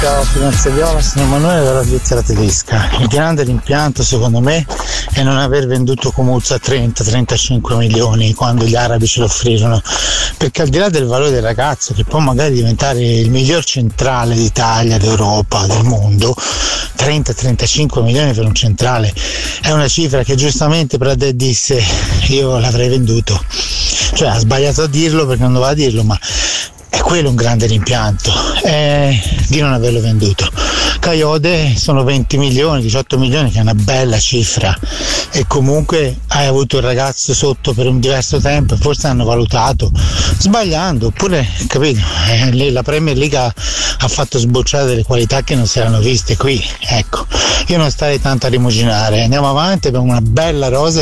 Ciao Firenze Viola, sono Emanuele dalla Svizzera tedesca. Il grande rimpianto secondo me è non aver venduto Comuzza a 30-35 milioni quando gli arabi ce lo offrirono, perché al di là del valore del ragazzo, che può magari diventare il miglior centrale d'Italia, d'Europa, del mondo, 30-35 milioni per un centrale è una cifra che giustamente Pradè disse io l'avrei venduto, cioè ha sbagliato a dirlo perché non doveva dirlo, ma è quello un grande rimpianto, di non averlo venduto. Coyote sono 20 milioni, 18 milioni, che è una bella cifra, e comunque hai avuto il ragazzo sotto per un diverso tempo e forse hanno valutato sbagliando, oppure capito, la Premier League ha fatto sbocciare delle qualità che non si erano viste qui, ecco. Io non starei tanto a rimuginare, andiamo avanti, abbiamo una bella rosa.